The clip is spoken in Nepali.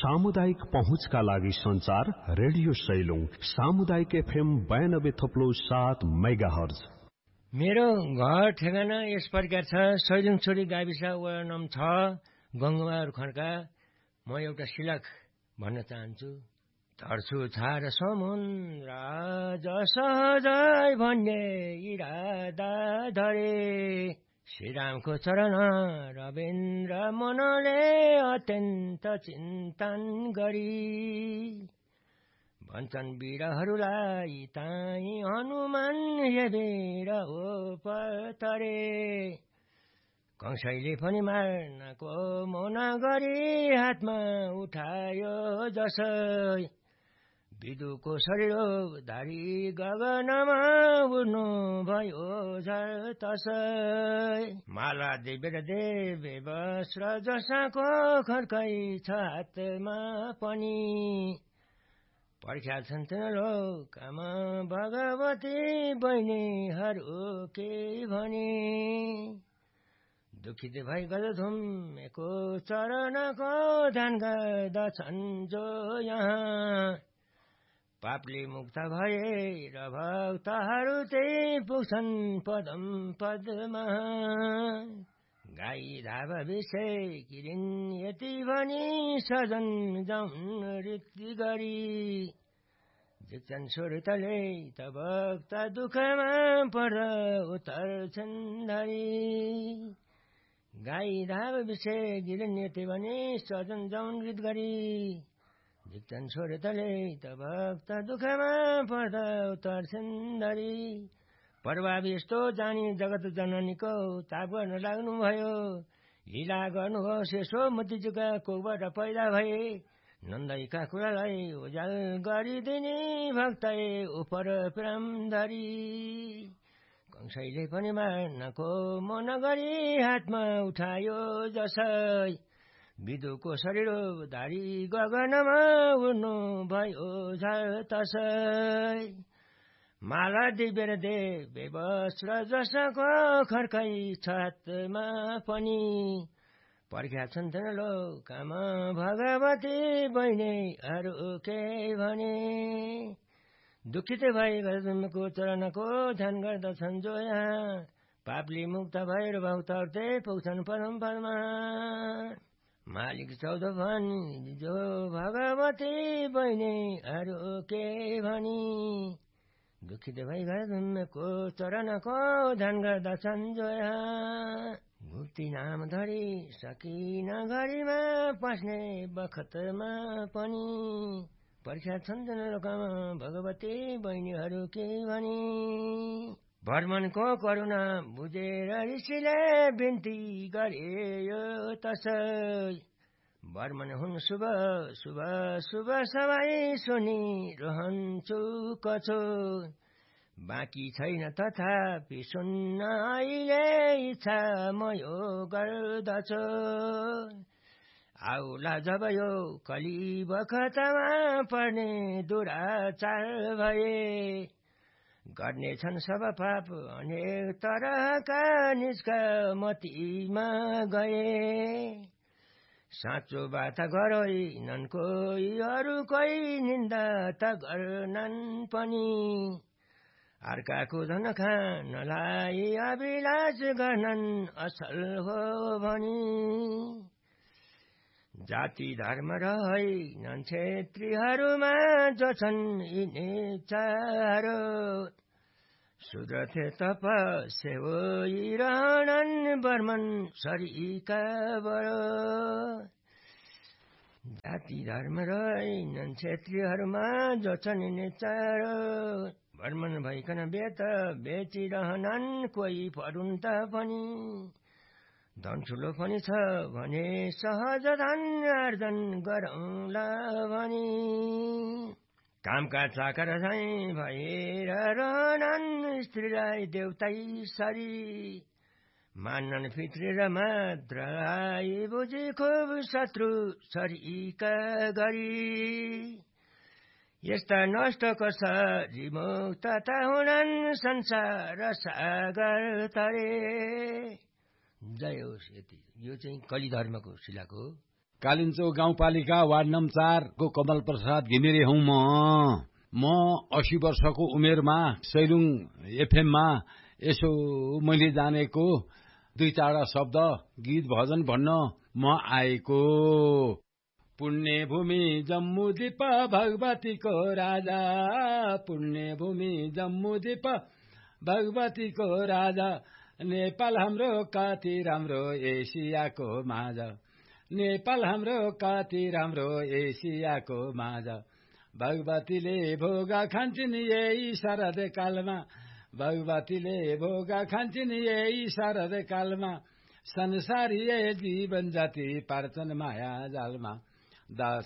सामुदायिक पहुँचका लागि संचार रेडियो सैलुङ सामुदायिक FM 92.7 मेगाहर्ज। मेरो घर ठेगाना यस प्रकार छ। सैलुङछोरी गाविस वडा नम्बर 6 गङ्गबहादुर खड्का। म एउटा शिलक भन्न चाहन्छु। धर्छु छाड समुद्र जसहजै भन्ने इरादा धरे, श्रीरामको चरण रविन्द्र मनले अत्यन्त चिन्तन गरी, भन्छन् वीरहरूलाई ताई हनुमान हेरेर ओपतरे, कंसैले पनि मार्नको मना गरी हातमा उठायो जसै, विदुको शरीर धारी गगनमा उड्नु भयो झर तसै, माला देवेर देवे वस्त्र जसाको खर्कै छ हातमा पनि, पर्ख्याछन् तिन लोकमा भगवती बहिनीहरू के भने, दुखित भई गजधुम्मेको चरणको ध्यान गर्दछन् जो यहाँ, पापले मुक्त भए र भक्तहरू त्यही पुग्छन् पदम पदमा, गाई धाव विषे किरिन यति भनी सजन जाउन रीति गरी, जित्छन् सुरतले त भक्त दुःखमा पर्दा उतर्छन् धरी, गाई धाव विषे किरिन यति भनी सजन जाउन गीत गरी, जित्छन् सुरतले त भक्त दुःखमा पर्दा उतर्छन् धरी, प्रभावी यस्तो जानी जगत जननीको ताप गर्न लाग्नुभयो, लीला गर्नुभयो शेषो मतिजुका कोबाट पैदा भए, नन्दईका कुरालाई उजाल गरिदिने भक्तले उपर प्रेम धरी, कंसैले पनि मार्नको मन गरी हातमा उठायो जसै, विदुको शरीर धारी गगनमा उड्नु भयो झर तसै, माला दिवेर देवे वस्त्र जसाको खर्कै छ हातमा पनि, पर्ख्याछन् तिन लोकमा भगवती बहिनीहरू के भने, दुखित भई गजधुम्मेको चरणको ध्यान गर्दछन् जो यहाँ, पापले मुक्त भएर भक्तहरू त्यही पुग्छन् पदम पदमा, मालिक 14 भनी जो भगवती बहिनीहरू के भनी, दुखित भई गजधुम्मेको चरणको ध्यान गर्दछन् जो यहाँ, मुक्ति नाम धरी सकिन घरीमा पस्ने बखतमा पनि, पर्ख्याछन् तिन लोकमा भगवती बहिनीहरू के भनी, भर्मनको करुणा बुझेर ऋषिले बिन्ती गरे यो तसै, वर्मन हुन् शुभ शुभ शुभ सबै सुनिरहन्छु कछु, बाँकी छैन तथापि सुन्न अहिले इच्छा म यो गर्दछु, आउला जब यो कली बखतमा पर्ने दुराचार भए, गर्नेछन् सब पाप अनेक तरहका निष्कामतीमा गए, साँचो बात गरोइनन् कोही अरू कोही निन्दा त गर्नन् पनि, अर्काको धन खानलाई अभिलाष गर्नन् असल हो भनी, जाति धर्म रहेनन् क्षेत्रीहरूमा जो छन् यिनी चारो, शूद्र थे तपस्या होइरहनन् वर्मन शरीका बडो, जाति धर्म रहेनन् क्षेत्रीहरूमा जो छन् यिनी चारो, वर्मन भइकन बेत बेचिरहनन् कोही परुन् त पनि, धन ठुलो पनि छ भने सहज धन आर्जन गरौँला भनी, कामका चाकर झैं भएर रहनन् स्त्रीलाई देउतै सरी, मान्नन् फित्री र मात्रलाई बुझी खुब शत्रु सरीका गरी, यस्ता नष्टको सरी मुक्तता हुनन् संसार सागर तरे। जय होस्। यति यो चाहिँ कली धर्मको शिलाको हो। कालिन्चोक गाउँपालिका वार्ड नम्बर 4 को कमल प्रसाद घिमिरे हुँ म 80 वर्षको उमेरमा सैलुङ एफएममा यसो मैले जानेको 2-4 शब्द गीत भजन भन्न म आएको। पुण्य भूमि जम्बूद्वीप भगवतीको राजा, पुण्य भूमि जम्बूद्वीप भगवतीको राजा, नेपाल हाम्रो कति राम्रो एसियाको माझ, नेपाल हाम्रो कति राम्रो एसियाको माझ, भगवतीले भोगा खान्छन् यही शरद कालमा, भगवतीले भोगा खान्छन् यही शरद कालमा, संसारीय जीवन जाति पार्छन् माया जालमा,